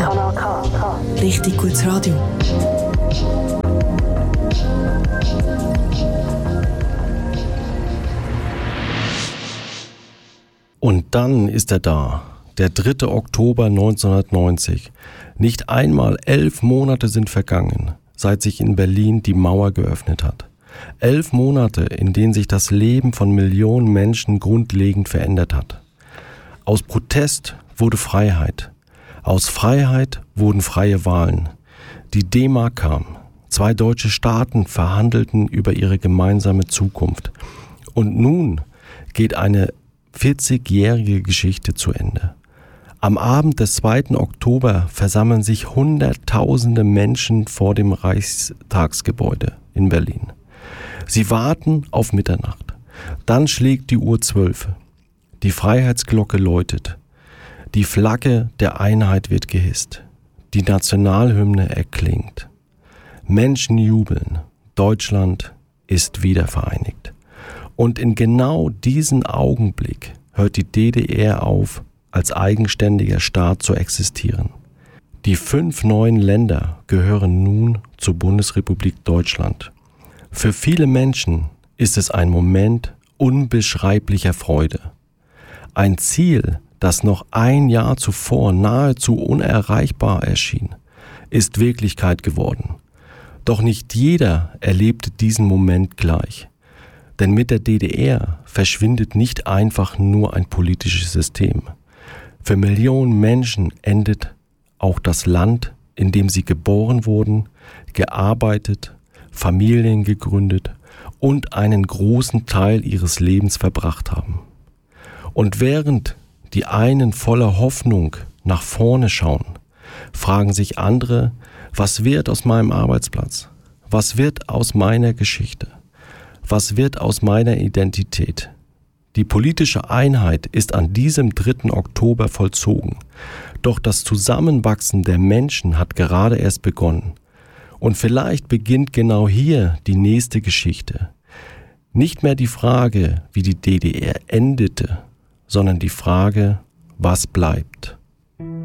Richtig gutes Radio. Und dann ist er da, der 3. Oktober 1990. Nicht einmal 11 Monate sind vergangen, seit sich in Berlin die Mauer geöffnet hat. 11 Monate, in denen sich das Leben von Millionen Menschen grundlegend verändert hat. Aus Protest wurde Freiheit. Aus Freiheit wurden freie Wahlen. Die D-Mark kam. 2 deutsche Staaten verhandelten über ihre gemeinsame Zukunft. Und nun geht eine 40-jährige Geschichte zu Ende. Am Abend des 2. Oktober versammeln sich Hunderttausende Menschen vor dem Reichstagsgebäude in Berlin. Sie warten auf Mitternacht. Dann schlägt die Uhr 12. Die Freiheitsglocke läutet. Die Flagge der Einheit wird gehisst. Die Nationalhymne erklingt. Menschen jubeln. Deutschland ist wiedervereinigt. Und in genau diesem Augenblick hört die DDR auf, als eigenständiger Staat zu existieren. Die 5 neuen Länder gehören nun zur Bundesrepublik Deutschland. Für viele Menschen ist es ein Moment unbeschreiblicher Freude. Ein Ziel, das noch ein Jahr zuvor nahezu unerreichbar erschien, ist Wirklichkeit geworden. Doch nicht jeder erlebte diesen Moment gleich. Denn mit der DDR verschwindet nicht einfach nur ein politisches System. Für Millionen Menschen endet auch das Land, in dem sie geboren wurden, gearbeitet, Familien gegründet und einen großen Teil ihres Lebens verbracht haben. Und während die einen voller Hoffnung nach vorne schauen, fragen sich andere, was wird aus meinem Arbeitsplatz? Was wird aus meiner Geschichte? Was wird aus meiner Identität? Die politische Einheit ist an diesem 3. Oktober vollzogen. Doch das Zusammenwachsen der Menschen hat gerade erst begonnen. Und vielleicht beginnt genau hier die nächste Geschichte. Nicht mehr die Frage, wie die DDR endete, sondern die Frage, was bleibt.